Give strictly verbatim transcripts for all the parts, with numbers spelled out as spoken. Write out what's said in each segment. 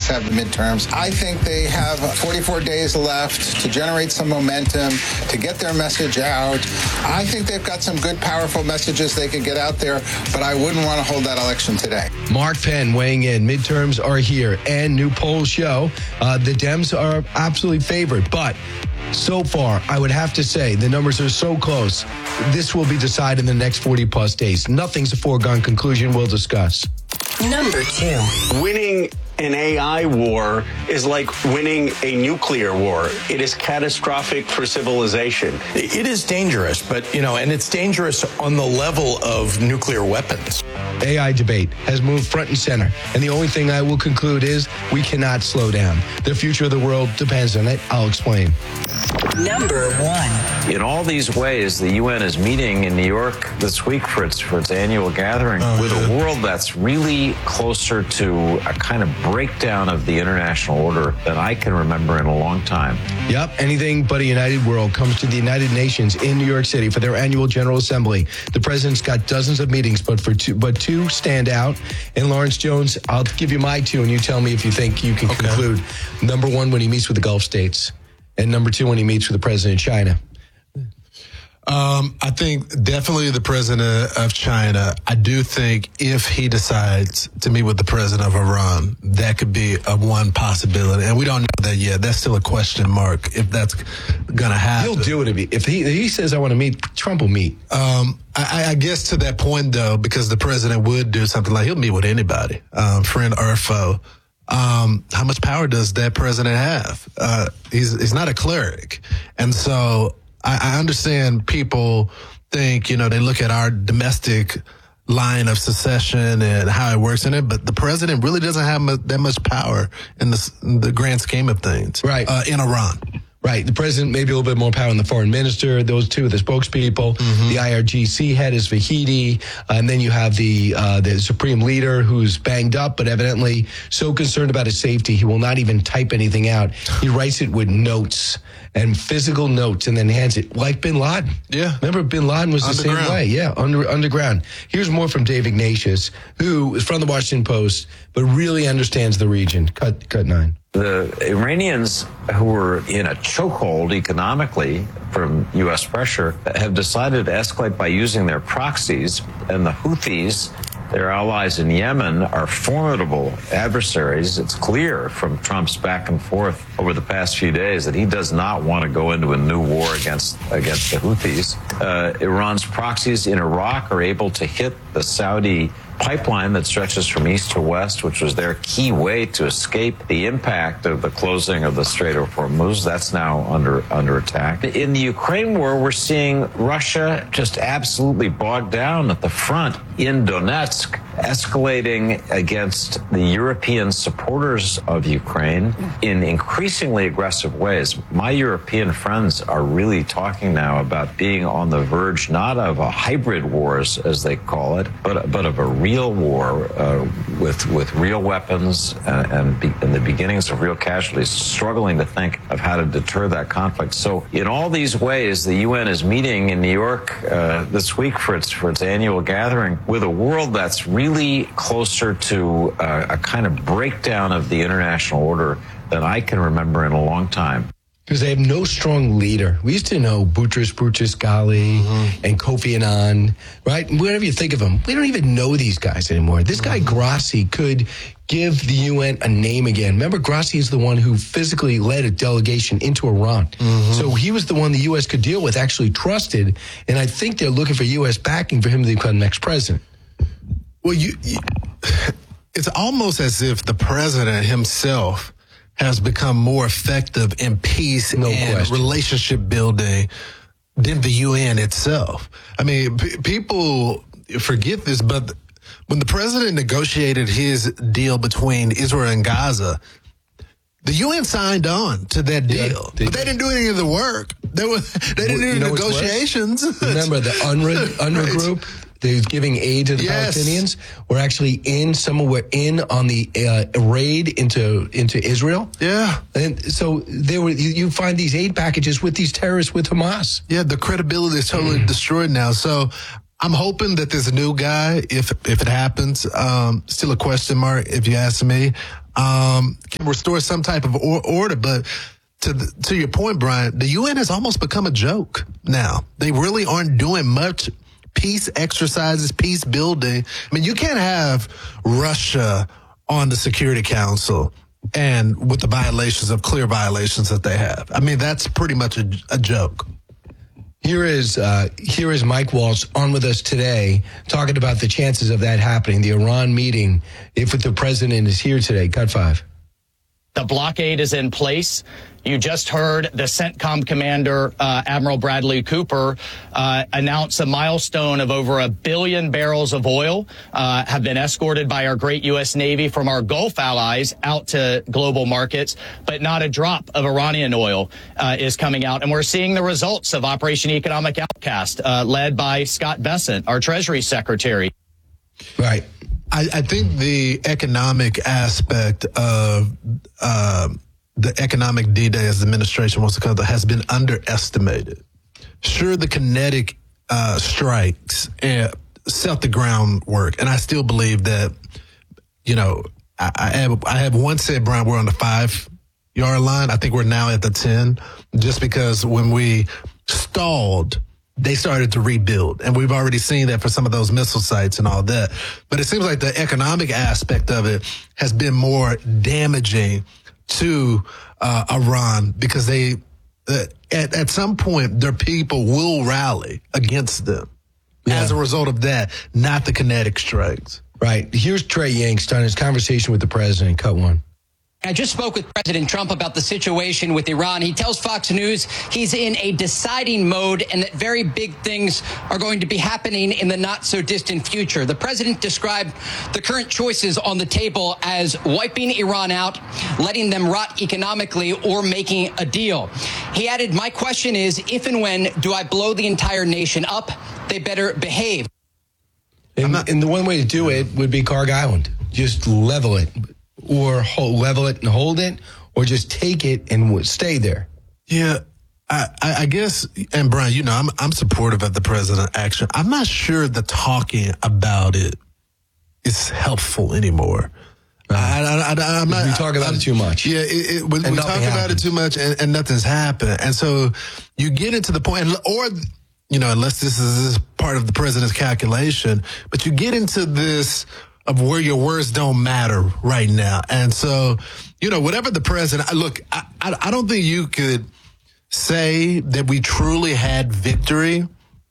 have the midterms. I think they have forty-four days left to generate some momentum, to get their message out. I think they've got some good, powerful messages they can get out there, but I wouldn't want to hold that election today. Mark Penn weighing in. Midterms are here, and new polls show uh, the Dems are absolutely favored, but so far, I would have to say the numbers are so close. This will be decided in the next forty plus days. Nothing's a foregone conclusion. We'll discuss. Number two. Winning an A I war is like winning a nuclear war. It is catastrophic for civilization. It is dangerous, but, you know, and it's dangerous on the level of nuclear weapons. A I debate has moved front and center, and the only thing I will conclude is we cannot slow down. The future of the world depends on it. I'll explain. Number one. In all these ways, the U N is meeting in New York this week for its for its annual gathering oh, with yeah. a world that's really closer to a kind of breakdown of the international order than I can remember in a long time. Yep, anything but a united world comes to the United Nations in New York City for their annual General Assembly. The president's got dozens of meetings, but for two, but two stand out. And Lawrence Jones, I'll give you my two, and you tell me if you think you can okay. conclude. Number one, when he meets with the Gulf states. And number two, when he meets with the president of China. Um, I think definitely the president of China. I do think if he decides to meet with the president of Iran, that could be a one possibility. And we don't know that yet. That's still a question mark if that's going to happen. He'll do it if he, if he, if he says, I want to meet, Trump will meet. Um, I, I guess to that point, though, because the president would do something like he'll meet with anybody, um, friend or foe. Um, how much power does that president have? Uh, he's, he's not a cleric. And so I, I understand people think, you know, they look at our domestic line of secession and how it works in it, but the president really doesn't have much, that much power in the, in the grand scheme of things. Right. Uh, in Iran. Right. The president, maybe a little bit more power than the foreign minister. Those two are the spokespeople. Mm-hmm. The I R G C head is Vahidi. Uh, and then you have the uh, the supreme leader who's banged up, but evidently so concerned about his safety, he will not even type anything out. He writes it with notes and physical notes and then hands it like bin Laden. Yeah. Remember, bin Laden was the same way. Yeah, under, underground. Here's more from Dave Ignatius, who is from the Washington Post, but really understands the region. Cut, cut nine. The Iranians, who were in a chokehold economically from U S pressure, have decided to escalate by using their proxies, and the Houthis, their allies in Yemen, are formidable adversaries. It's clear from Trump's back and forth over the past few days that he does not want to go into a new war against against the Houthis. Uh, Iran's proxies in Iraq are able to hit the Saudi pipeline that stretches from east to west, which was their key way to escape the impact of the closing of the Strait of Hormuz. That's now under under attack. In the Ukraine war, we're seeing Russia just absolutely bogged down at the front in Donetsk, escalating against the European supporters of Ukraine in increasingly aggressive ways. My European friends are really talking now about being on the verge not of a hybrid wars, as they call it, but but of a real war uh, with with real weapons and, and, be, and the beginnings of real casualties, struggling to think of how to deter that conflict. So in all these ways, the U N is meeting in New York uh, this week for its for its annual gathering with a world that's really closer to uh, a kind of breakdown of the international order than I can remember in a long time. Because they have no strong leader. We used to know Boutros Boutros-Ghali mm-hmm. and Kofi Annan, right? Whatever you think of them, we don't even know these guys anymore. This guy Grassi could give the U N a name again. Remember, Grassi is the one who physically led a delegation into Iran. Mm-hmm. So he was the one the U S could deal with, actually trusted, and I think they're looking for U S backing for him to become the next president. Well, you, you it's almost as if the president himself has become more effective in peace no and question. relationship building than the U N itself. I mean, p- people forget this, but when the president negotiated his deal between Israel and Gaza, the U N signed on to that deal, yeah, they, but they didn't do any of the work. They were they didn't well, do the negotiations. Remember the UNRWA, UNRWA right. group? They're giving aid to the yes. Palestinians. We're actually in, some were in on the uh, raid into into Israel. Yeah. And so there were, you, you find these aid packages with these terrorists with Hamas. Yeah, the credibility is totally mm. destroyed now. So I'm hoping that this new guy, if if it happens, um, still a question mark if you ask me. um, can restore some type of or- order. But to the, to your point, Brian, the U N has almost become a joke now. They really aren't doing much peace exercises, peace building. I mean, you can't have Russia on the Security Council and with the violations of clear violations that they have. I mean, that's pretty much a, a joke. Here is uh, here is Mike Waltz on with us today, talking about the chances of that happening, the Iran meeting, if the president is here today. Cut five. The blockade is in place. You just heard the CENTCOM commander, uh, Admiral Bradley Cooper, uh, announce a milestone of over a billion barrels of oil uh, have been escorted by our great U S Navy from our Gulf allies out to global markets, but not a drop of Iranian oil uh, is coming out. And we're seeing the results of Operation Economic Outcast, uh, led by Scott Bessent, our Treasury Secretary. Right. I, I think the economic aspect of uh, the economic D-Day, as the administration wants to call it, has been underestimated. Sure, the kinetic uh, strikes uh, set the groundwork, and I still believe that, you know, I, I have I have once said, Brian, we're on the five-yard line. I think we're now at the ten, just because when we stalled, they started to rebuild. And we've already seen that for some of those missile sites and all that. But it seems like the economic aspect of it has been more damaging to uh, Iran, because they, uh, at, at some point, their people will rally against them yeah. as a result of that, not the kinetic strikes. Right. Here's Trey Yingst on his conversation with the president. Cut one. I just spoke with President Trump about the situation with Iran. He tells Fox News he's in a deciding mode and that very big things are going to be happening in the not-so-distant future. The president described the current choices on the table as wiping Iran out, letting them rot economically, or making a deal. He added, my question is, if and when do I blow the entire nation up? They better behave. And, not, and the one way to do it would be Carg Island. Just level it. Or hold, level it and hold it, or just take it and stay there. Yeah, I, I guess, and Brian, you know, I'm I'm supportive of the president's action. I'm not sure the talking about it is helpful anymore. Uh, I, I, I, I'm not. We talk about I'm, it too much. Yeah, it, it, we, we talk happens. about it too much, and, and nothing's happened. And so you get into the point, or you know, unless this is this part of the president's calculation, but you get into this of where your words don't matter right now. And so, you know, whatever the president, look, I, I, I don't think you could say that we truly had victory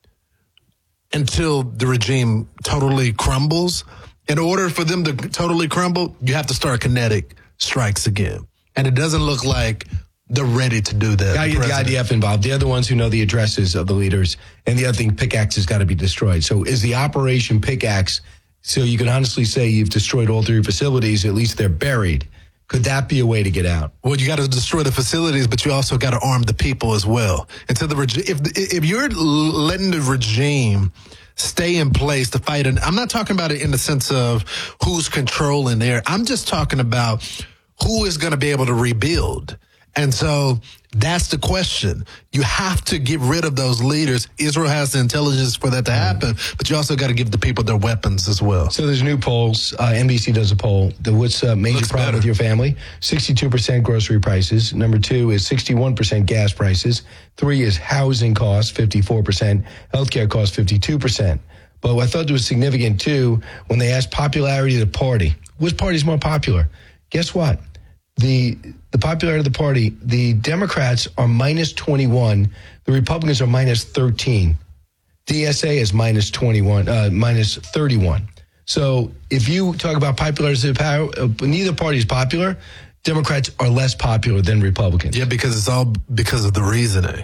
until the regime totally crumbles. In order for them to totally crumble, you have to start kinetic strikes again. And it doesn't look like they're ready to do that. Got to get the I D F involved. They're the ones who know the addresses of the leaders. And the other thing, Pickaxe has got to be destroyed. So is the Operation Pickaxe, so you can honestly say you've destroyed all three facilities, at least they're buried. Could that be a way to get out? Well, you got to destroy the facilities, but you also got to arm the people as well. Until the regi- if if you're letting the regime stay in place to fight, and I'm not talking about it in the sense of who's controlling there. I'm just talking about who is going to be able to rebuild. And so that's the question. You have to get rid of those leaders. Israel has the intelligence for that to happen, but you also got to give the people their weapons as well. So there's new polls. Uh, N B C does a poll. The, what's a major Looks problem better. with your family? sixty-two percent grocery prices. Number two is sixty-one percent gas prices. Three is housing costs, fifty-four percent. Healthcare costs, fifty-two percent. But what I thought was significant, too, when they asked popularity of the party, which party is more popular? Guess what? The the popularity of the party, the Democrats are minus twenty-one. The Republicans are minus thirteen. D S A is minus twenty-one, uh, minus thirty-one. So if you talk about popularity of power, uh, neither party is popular. Democrats are less popular than Republicans. Yeah, because it's all because of the reasoning.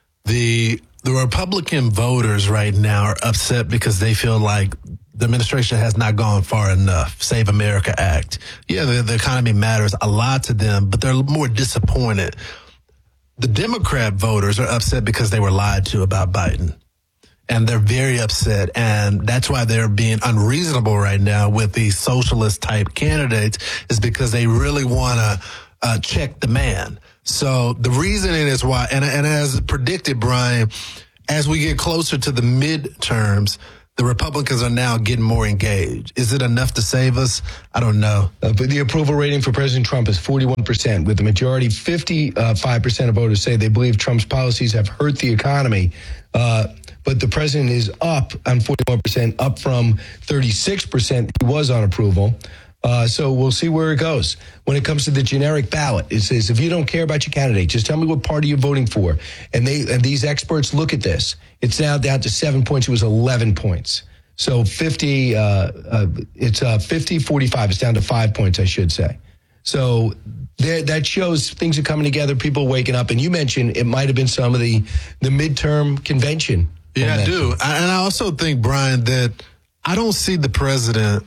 The the Republican voters right now are upset because they feel like the administration has not gone far enough. Save America Act. Yeah, the, the economy matters a lot to them, but they're more disappointed. The Democrat voters are upset because they were lied to about Biden. And they're very upset. And that's why they're being unreasonable right now with these socialist type candidates, is because they really want to uh, check the man. So the reasoning is why, and, and as predicted, Brian, as we get closer to the midterms, the Republicans are now getting more engaged. Is it enough to save us? I don't know. Uh, but the approval rating for President Trump is forty-one percent, with the majority, fifty-five percent of voters say they believe Trump's policies have hurt the economy. Uh, but the president is up on forty-one percent, up from thirty-six percent he was on approval. Uh, so we'll see where it goes. When it comes to the generic ballot, it says, if you don't care about your candidate, just tell me what party you're voting for. And they and these experts look at this. It's now down to seven points. It was eleven points. So fifty, uh, uh, it's uh, fifty forty-five. It's down to five points, I should say. So there, that shows things are coming together, people waking up. And you mentioned it might have been some of the, the midterm convention. Yeah, I do. I, and I also think, Brian, that I don't see the president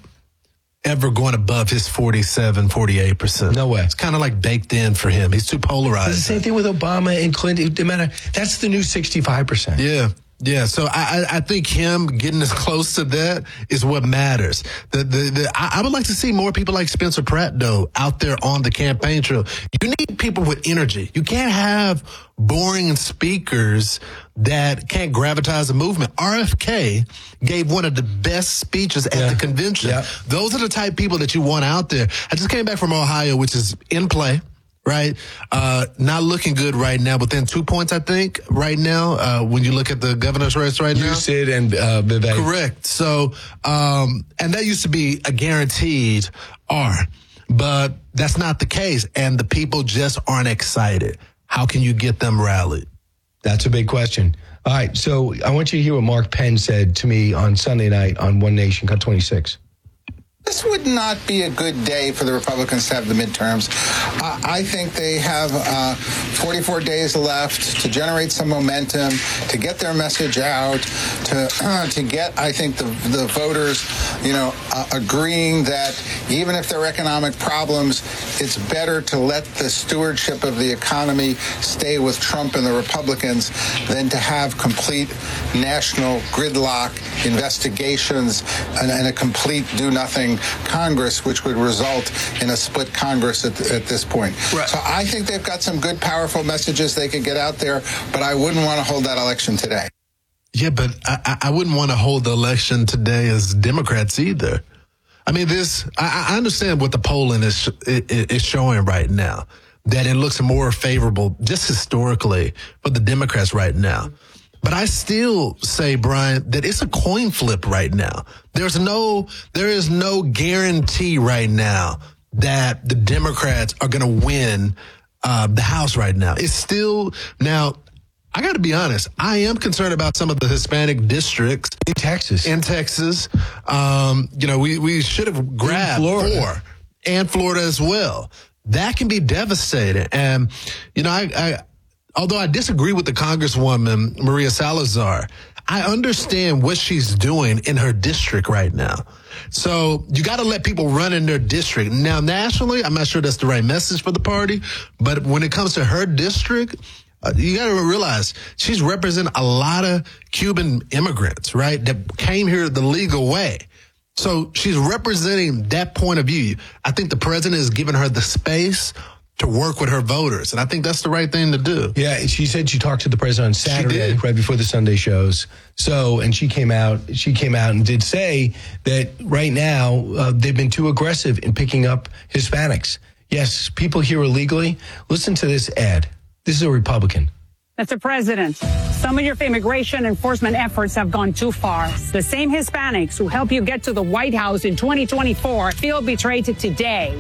ever going above his forty-seven, forty-eight percent. No way. It's kind of like baked in for him. He's too polarized. It's the same thing with Obama and Clinton. It matter. That's the new sixty-five percent. Yeah. Yeah, so I, I think him getting as close to that is what matters. The, the, the, I, I would like to see more people like Spencer Pratt, though, out there on the campaign trail. You need people with energy. You can't have boring speakers that can't gravitize a movement. R F K gave one of the best speeches at yeah. the convention. Yeah. Those are the type of people that you want out there. I just came back from Ohio, which is in play. Right. Uh, not looking good right now. Within two points, I think, right now, uh, when you look at the governor's race right now. You, Sid, and uh, Vivek. Correct. So, um, and that used to be a guaranteed R, but that's not the case. And the people just aren't excited. How can you get them rallied? That's a big question. All right. So I want you to hear what Mark Penn said to me on Sunday night on One Nation, Cut twenty-six. This would not be a good day for the Republicans to have the midterms. Uh, I think they have uh, forty-four days left to generate some momentum, to get their message out, to uh, to get, I think, the the voters, you know, uh, agreeing that even if there are economic problems, it's better to let the stewardship of the economy stay with Trump and the Republicans than to have complete national gridlock, investigations, and, and a complete do-nothing Congress, which would result in a split Congress at, at this point. Right. So I think they've got some good, powerful messages they could get out there, but I wouldn't want to hold that election today. Yeah, but I, I wouldn't want to hold the election today as Democrats either. I mean, this, I, I understand what the polling is, is showing right now, that it looks more favorable just historically for the Democrats right now. But I still say, Brian, that it's a coin flip right now. There's no, there is no guarantee right now that the Democrats are going to win uh, the House right now. It's still, now, I got to be honest, I am concerned about some of the Hispanic districts. In Texas. In Texas. Um, you know, we, we should have grabbed four. And Florida as well. That can be devastating. And, you know, I, I although I disagree with the Congresswoman, Maria Salazar, I understand what she's doing in her district right now. So you got to let people run in their district. Now, nationally, I'm not sure that's the right message for the party. But when it comes to her district, uh, you got to realize she's representing a lot of Cuban immigrants, right, that came here the legal way. So she's representing that point of view. I think the president has given her the space to work with her voters. And I think that's the right thing to do. Yeah, she said she talked to the president on Saturday, right before the Sunday shows. So, and she came out, she came out and did say that right now uh, they've been too aggressive in picking up Hispanics. Yes, people here illegally. Listen to this ad. This is a Republican. Mister President, some of your immigration enforcement efforts have gone too far. The same Hispanics who helped you get to the White House in twenty twenty-four feel betrayed today.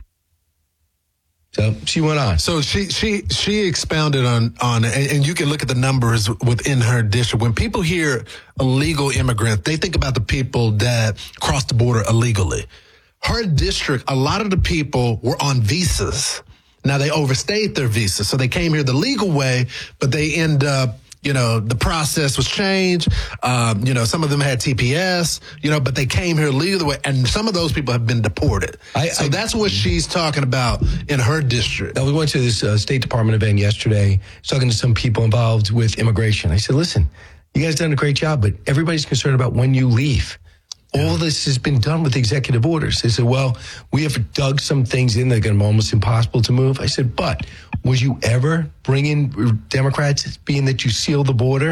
So she went on. So she she she expounded on on and, and you can look at the numbers within her district. When people hear illegal immigrant, they think about the people that crossed the border illegally. Her district, a lot of the people were on visas. Now they overstayed their visas, so they came here the legal way, but they end up, you know, the process was changed. Um, you know, some of them had T P S, you know, but they came here legally, and some of those people have been deported. I, so I, that's what she's talking about in her district. Now, we went to this uh, State Department event yesterday, talking to some people involved with immigration. I said, listen, you guys done a great job, but everybody's concerned about when you leave. All this has been done with executive orders. They said, well, we have dug some things in that are going to be almost impossible to move. I said, but would you ever bring in Democrats, being that you seal the border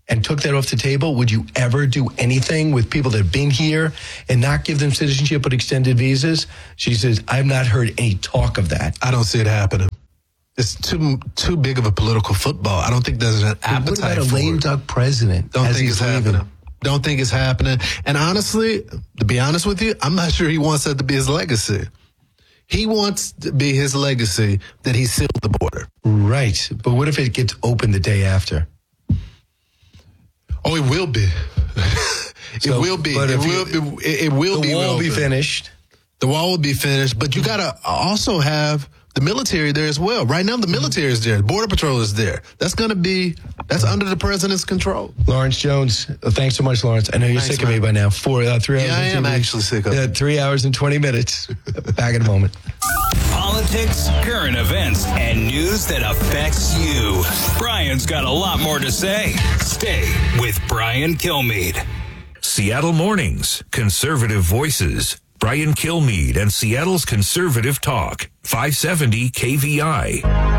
and took that off the table, would you ever do anything with people that have been here and not give them citizenship but extended visas? She says, I've not heard any talk of that. I don't see it happening. It's too too big of a political football. I don't think there's an appetite what about a for lame it. duck president? Don't as think he's it's leaving? happening. Don't think it's happening. And honestly, to be honest with you, I'm not sure he wants that to be his legacy. He wants to be his legacy that he sealed the border. Right. But what if it gets open the day after? Oh, it will be. it So, will be. but It if will you- be. It, it will the be. wall will be open. finished. The wall will be finished, but you got to also have the military there as well. Right now, the military is there. Border Patrol is there. That's going to be, that's under the president's control. Lawrence Jones, uh, thanks so much, Lawrence. I know you're Thanks, sick of me man. by now. Four, uh, three hours Yeah, I and two am minutes. actually sick of uh, it. Three hours and twenty minutes. Back in a moment. Politics, current events, and news that affects you. Brian's got a lot more to say. Stay with Brian Kilmeade. Seattle Mornings, Conservative Voices. Brian Kilmeade and Seattle's Conservative Talk. five seventy K V I.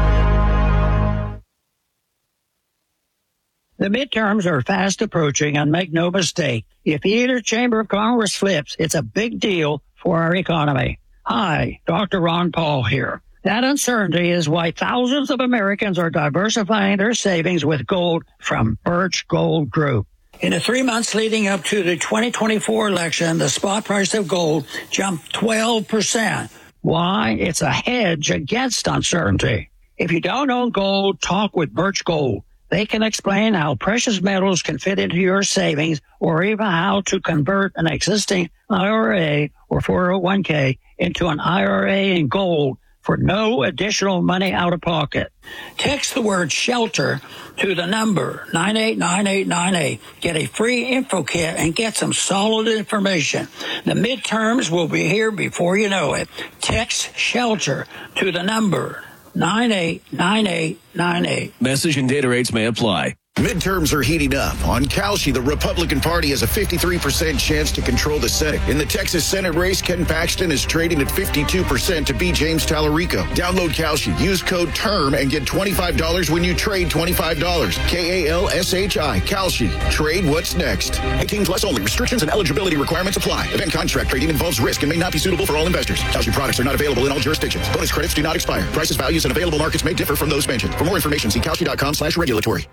The midterms are fast approaching, and make no mistake, if either chamber of Congress flips, it's a big deal for our economy. Hi, Doctor Ron Paul here. That uncertainty is why thousands of Americans are diversifying their savings with gold from Birch Gold Group. In the three months leading up to the twenty twenty-four election, the spot price of gold jumped twelve percent. Why? It's a hedge against uncertainty. If you don't own gold, talk with Birch Gold. They can explain how precious metals can fit into your savings, or even how to convert an existing I R A or four oh one k into an I R A in gold for no additional money out of pocket. Text the word SHELTER to the number nine eight nine eight nine eight. Get a free info kit and get some solid information. The midterms will be here before you know it. Text SHELTER to the number nine eight nine eight nine eight. Message and data rates may apply. Midterms are heating up. On Kalshi, the Republican Party has a fifty-three percent chance to control the Senate. In the Texas Senate race, Ken Paxton is trading at fifty-two percent to beat James Tallarico. Download Kalshi, use code TERM, and get twenty-five dollars when you trade twenty-five dollars. K A L S H I, Kalshi. Trade what's next. eighteen plus only. Restrictions and eligibility requirements apply. Event contract trading involves risk and may not be suitable for all investors. Kalshi products are not available in all jurisdictions. Bonus credits do not expire. Prices, values, and available markets may differ from those mentioned. For more information, see Kalshi.com slash regulatory.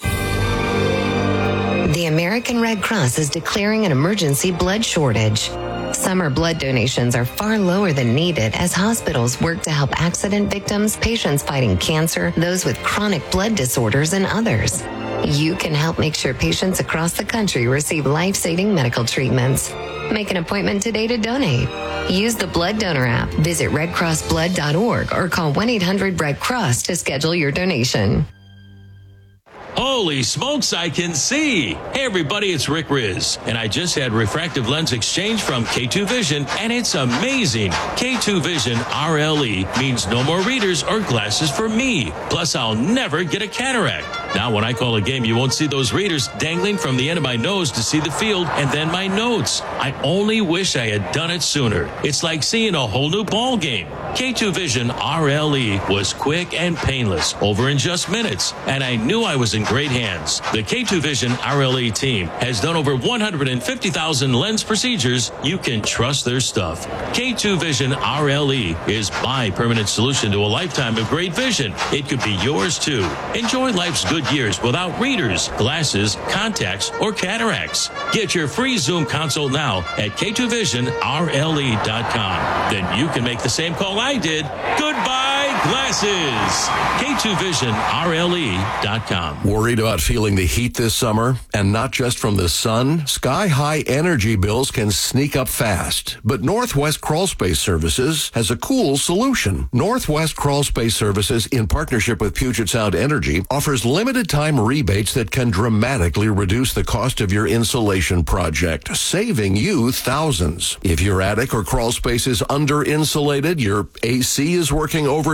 The American Red Cross is declaring an emergency blood shortage. Summer blood donations are far lower than needed as hospitals work to help accident victims, patients fighting cancer, those with chronic blood disorders, and others. You can help make sure patients across the country receive life-saving medical treatments. Make an appointment today to donate. Use the Blood Donor app, visit red cross blood dot org, or call one eight hundred red cross to schedule your donation. Holy smokes, I can see. Hey, everybody, it's Rick Riz, and I just had refractive lens exchange from K two Vision, and it's amazing. K two Vision R L E means no more readers or glasses for me. Plus, I'll never get a cataract. Now, when I call a game, you won't see those readers dangling from the end of my nose to see the field and then my notes. I only wish I had done it sooner. It's like seeing a whole new ball game. K two Vision R L E was quick and painless, over in just minutes, and I knew I was in great hands. The K two Vision R L E team has done over one hundred fifty thousand lens procedures. You can trust their stuff. K two Vision R L E is my permanent solution to a lifetime of great vision. It could be yours too. Enjoy life's good years without readers, glasses, contacts, or cataracts. Get your free Zoom consult now at K two vision R L E dot com. Then you can make the same call I did. Goodbye, glasses. K two vision R L E dot com. Worried about feeling the heat this summer? And not just from the sun? Sky-high energy bills can sneak up fast. But Northwest Crawl Space Services has a cool solution. Northwest Crawl Space Services, in partnership with Puget Sound Energy, offers limited-time rebates that can dramatically reduce the cost of your insulation project, saving you thousands. If your attic or crawl space is under-insulated, your A C is working overtime, and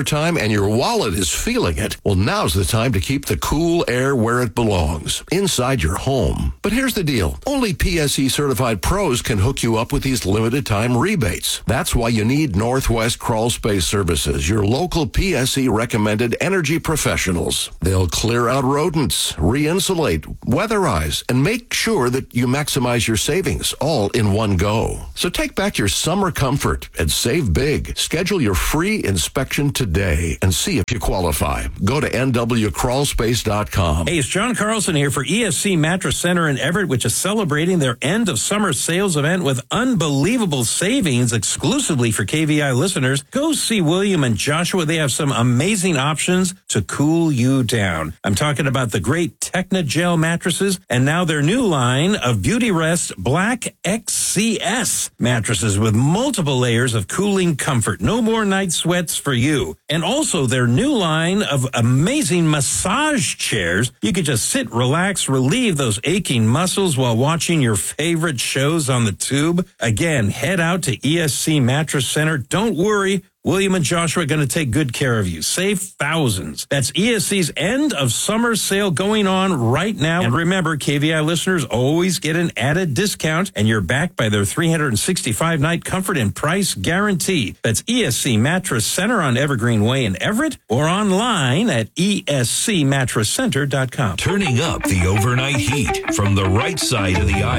and your wallet is feeling it, well, now's the time to keep the cool air where it belongs, inside your home. But here's the deal. Only P S E certified pros can hook you up with these limited time rebates. That's why you need Northwest Crawl Space Services, your local P S E recommended energy professionals. They'll clear out rodents, re-insulate, weatherize, and make sure that you maximize your savings all in one go. So take back your summer comfort and save big. Schedule your free inspection today and see if you qualify. Go to N W crawl space dot com. Hey, it's John Carlson here for E S C Mattress Center in Everett, which is celebrating their end of summer sales event with unbelievable savings exclusively for K V I listeners. Go see William and Joshua. They have some amazing options to cool you down. I'm talking about the great Technogel mattresses and now their new line of Beauty Rest Black X C S mattresses with multiple layers of cooling comfort. No more night sweats for you. And also their new line of amazing massage chairs. You could just sit, relax, relieve those aching muscles while watching your favorite shows on the tube. Again, head out to E S C Mattress Center. Don't worry. William and Joshua are going to take good care of you. Save thousands. That's E S C's end of summer sale going on right now. And remember, K V I listeners always get an added discount, and you're backed by their three hundred sixty-five night comfort and price guarantee. That's E S C Mattress Center on Evergreen Way in Everett or online at E S C mattress center dot com. Turning up the overnight heat from the right side of the aisle.